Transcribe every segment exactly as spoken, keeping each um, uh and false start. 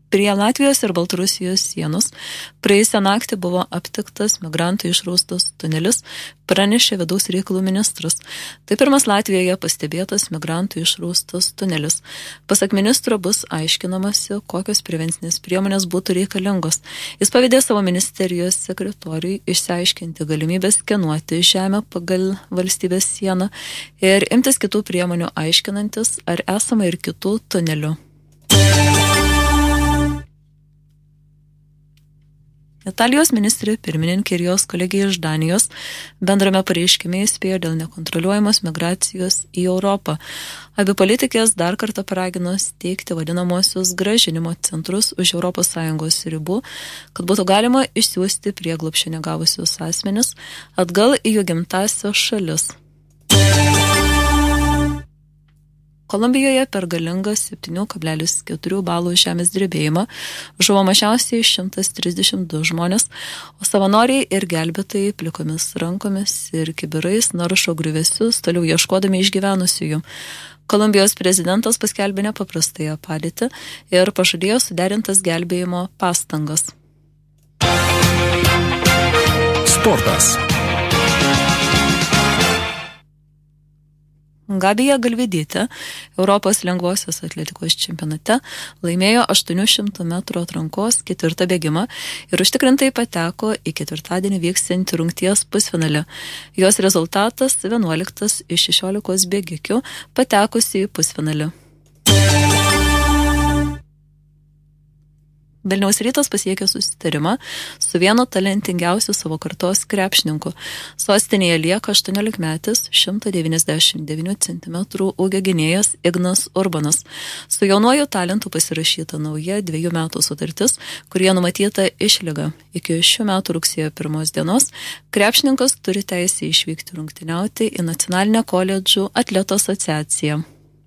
Prie Latvijos ir Baltarusijos sienos praėjusią naktį buvo aptiktas migrantų išraustas tunelis, pranešė vidaus reikalų ministras. Tai pirmas Latvijoje pastebėtas migrantų išraustas tunelis. Pasak ministro bus aiškinamasi, kokios prevencinės priemonės būtų reikalingos. Jis pavedė savo ministerijos sekretoriui išsiaiškinti galimybę skenuoti žemę pagal valstybės sieną ir imtis kitų priemonių aiškinantis, ar esama ir kitų tunelių. Italijos ministrė pirmininkė ir jos kolegija iš Danijos bendrame pareiškime įspėjo dėl nekontroliuojamos migracijos į Europą. Abi politikės dar kartą paragino steigti vadinamosius grąžinimo centrus už Europos Sąjungos ribų, kad būtų galima išsiųsti prieglobsčio negavusius asmenis atgal į jų gimtąsias šalis. Kolumbijoje per galingą septyni kablelis keturi balų žemės drebėjimą žuvo mažiausiai šimtas trisdešimt du žmonės, o savanoriai ir gelbėtojai plikomis rankomis ir kibirais naršo griuvėsius, toliau ieškodami išgyvenusiųjų. Kolumbijos prezidentas paskelbė nepaprastąją padėtį ir pažadėjo suderintas gelbėjimo pastangas. Sportas. Gabija Galvydytė Europos lengvosios atletikos čempionate laimėjo aštuonių šimtų metrų atrankos ketvirtą bėgimą ir užtikrintai pateko į ketvirtadienį vyksiantį rungties pusfinalį. Jos rezultatas vienuoliktas iš šešiolikos bėgikių patekusi į pusfinalį. Vilniaus Rytas pasiekė susitarimą su vienu talentingiausiu savo kartos krepšininku. Sostinėje lieka aštuoniolikmetis šimto devyniasdešimt devynių centimetrų ūgio gynėjas Ignas Urbanas. Su jaunuoju talentu pasirašyta nauja dviejų metų sutartis, kurie numatyta išlyga. Iki šių metų rugsėjo pirmos dienos krepšininkas turi teisę išvykti rungtyniauti į Nacionalinę koledžų atletų asociaciją.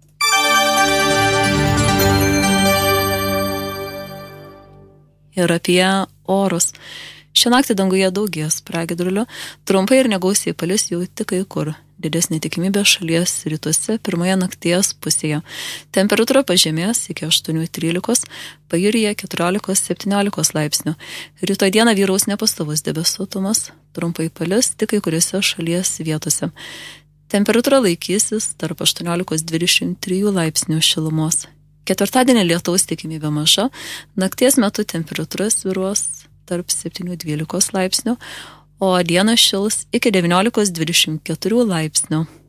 Ir apie orus. Šią naktį danguje daugės pragiedrulių, trumpai ir negausiai palis jau tik kai kur. Didesnė tikimybė šalies rytuose pirmoje nakties pusėje. Temperatūra pažemės iki aštuonių trylikos, pajūryje keturiolikos septyniolikos laipsnių. Rytoj dieną vyraus nepastovus debesuotumas, trumpai palis tik kai kuriuose šalies vietose. Temperatūra laikysis tarp aštuoniolikos dvidešimt trijų laipsnių šilumos. Ketvirtadienį lietaus tikimybė maža, nakties metu temperatūra svyruos tarp septynių dvylikos laipsnių, o dieną šils iki devyniolikos dvidešimt keturių laipsnių.